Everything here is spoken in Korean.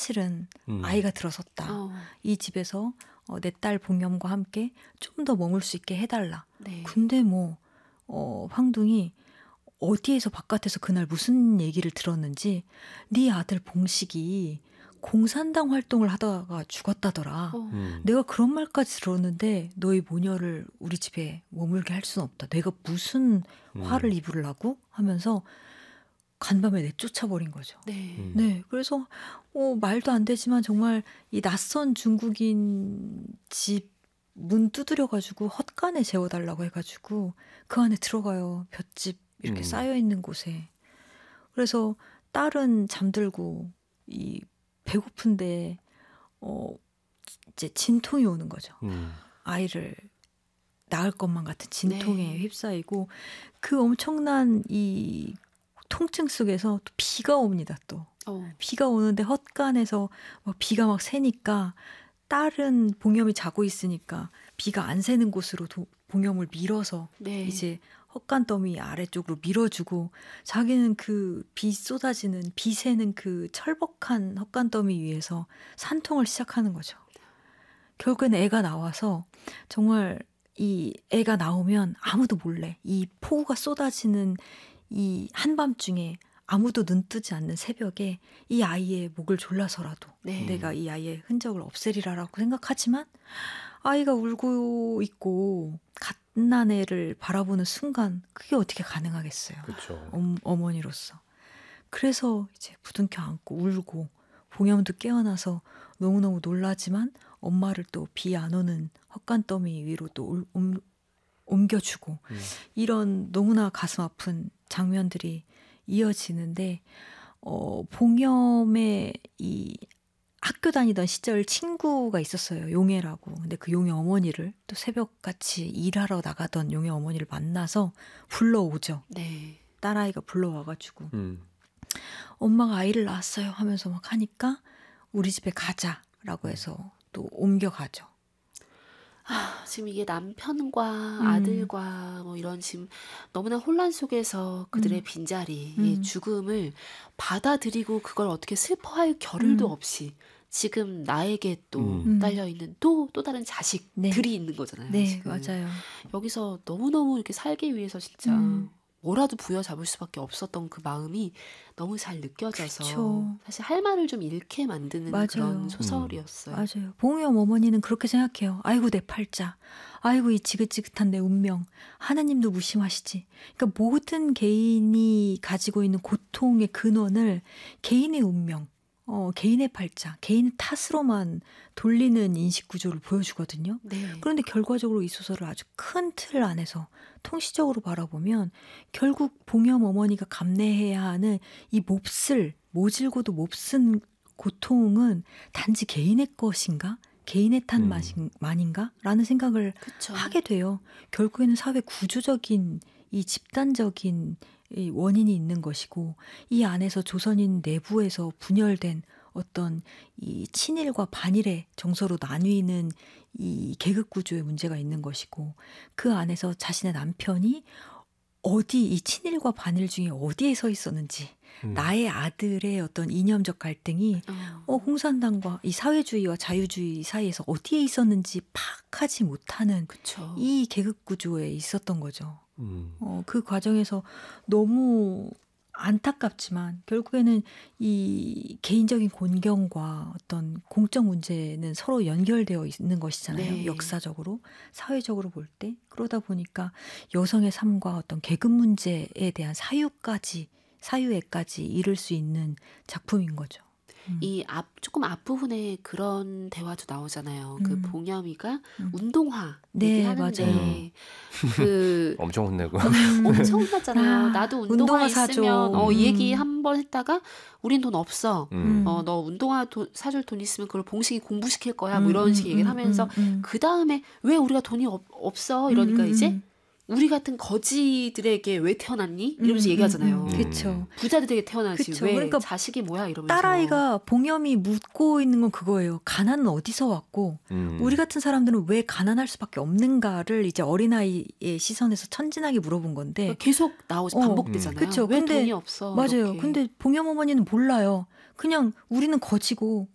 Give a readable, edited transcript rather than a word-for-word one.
사실은 아이가 들어섰다. 이 집에서 내 딸 봉염과 함께 좀 더 머물 수 있게 해달라. 네. 근데 뭐 황둥이 어디에서 바깥에서 그날 무슨 얘기를 들었는지 네 아들 봉식이 공산당 활동을 하다가 죽었다더라. 내가 그런 말까지 들었는데 너희 모녀를 우리 집에 머물게 할 수는 없다. 내가 무슨 화를 입으려고 하면서 간밤에 내쫓아버린 거죠. 네. 네, 그래서 말도 안 되지만 정말 이 낯선 중국인 집 문 두드려가지고 헛간에 재워달라고 해가지고 그 안에 들어가요. 볏짚 이렇게 쌓여있는 곳에. 그래서 딸은 잠들고 이 배고픈데 이제 진통이 오는 거죠. 아이를 낳을 것만 같은 진통에 네. 휩싸이고 그 엄청난 이 통증 속에서 또 비가 옵니다. 또 비가 오는데 헛간에서 막 비가 막 새니까 딸은 봉염이 자고 있으니까 비가 안 새는 곳으로 봉염을 밀어서 네. 이제 헛간 더미 아래쪽으로 밀어주고 자기는 그 비 쏟아지는 비 새는 그 철벅한 헛간 더미 위에서 산통을 시작하는 거죠. 결국엔 애가 나와서 정말 이 애가 나오면 아무도 몰래 이 폭우가 쏟아지는 이 한밤중에 아무도 눈 뜨지 않는 새벽에 이 아이의 목을 졸라서라도 네. 내가 이 아이의 흔적을 없애리라라고 생각하지만 아이가 울고 있고 갓난 애를 바라보는 순간 그게 어떻게 가능하겠어요. 그렇죠. 어머니로서. 그래서 이제 부둥켜 안고 울고 봉염도 깨어나서 너무너무 놀라지만 엄마를 또 비 안 오는 헛간더미 위로 또 옮겨주고 이런 너무나 가슴 아픈 장면들이 이어지는데 봉염의 이 학교 다니던 시절 친구가 있었어요. 용애라고. 근데 그 용애 어머니를 또 새벽같이 일하러 나가던 용애 어머니를 만나서 불러오죠. 네. 딸아이가 불러와가지고 엄마가 아이를 낳았어요 하면서 막 하니까 우리 집에 가자라고 해서 또 옮겨가죠. 지금 이게 남편과 아들과 뭐 이런 지금 너무나 혼란 속에서 그들의 빈자리, 죽음을 받아들이고 그걸 어떻게 슬퍼할 겨를도 없이 지금 나에게 또 딸려있는 또 다른 자식들이 있는 거잖아요. 네, 지금. 맞아요. 여기서 너무너무 이렇게 살기 위해서 진짜 뭐라도 부여잡을 수밖에 없었던 그 마음이 너무 잘 느껴져서 그쵸. 사실 할 말을 좀 잃게 만드는 맞아요. 그런 소설이었어요. 맞아요. 봉염 어머니는 그렇게 생각해요. 아이고 내 팔자. 아이고 이 지긋지긋한 내 운명. 하느님도 무심하시지. 그러니까 모든 개인이 가지고 있는 고통의 근원을 개인의 운명, 개인의 팔자, 개인의 탓으로만 돌리는 인식 구조를 보여주거든요. 네. 그런데 결과적으로 이 소설을 아주 큰 틀 안에서 통시적으로 바라보면 결국 봉염 어머니가 감내해야 하는 이 모질고도 몹쓴 고통은 단지 개인의 것인가? 개인의 탓만인가? 라는 생각을 그쵸. 하게 돼요. 결국에는 사회 구조적인 이 집단적인 이 원인이 있는 것이고 이 안에서 조선인 내부에서 분열된 어떤 이 친일과 반일의 정서로 나뉘는 이 계급 구조의 문제가 있는 것이고 그 안에서 자신의 남편이 어디 이 친일과 반일 중에 어디에 서 있었는지 나의 아들의 어떤 이념적 갈등이 공산당과 이 사회주의와 자유주의 사이에서 어디에 있었는지 파악하지 못하는 그쵸. 이 계급 구조에 있었던 거죠. 그 과정에서 너무 안타깝지만 결국에는 이 개인적인 곤경과 어떤 공적 문제는 서로 연결되어 있는 것이잖아요. 네. 역사적으로, 사회적으로 볼 때. 그러다 보니까 여성의 삶과 어떤 계급 문제에 대한 사유에까지 이를 수 있는 작품인 거죠. 이 조금 앞부분에 그런 대화도 나오잖아요. 그 봉염이가 운동화 네, 얘기하는데 맞아요. 그 엄청 혼내고 엄청 혼났잖아요. 나도 운동화 사줘. 있으면 이 얘기 한번 했다가 우린 돈 없어. 너 운동화 사줄 돈 있으면 그걸 봉식이 공부시킬 거야. 뭐 이런 식의 얘기를 하면서 그 다음에 왜 우리가 돈이 없어? 이러니까 이제 우리 같은 거지들에게 왜 태어났니? 이러면서 얘기하잖아요. 그렇죠. 부자들에게 태어나지 그쵸. 왜 그러니까 자식이 뭐야 이러면서. 딸아이가 봉염이 묻고 있는 건 그거예요. 가난은 어디서 왔고 우리 같은 사람들은 왜 가난할 수밖에 없는가를 이제 어린아이의 시선에서 천진하게 물어본 건데 계속 나오죠. 반복되잖아요. 그쵸. 왜 근데, 돈이 없어. 맞아요. 이렇게. 근데 봉염 어머니는 몰라요. 그냥 우리는 거지고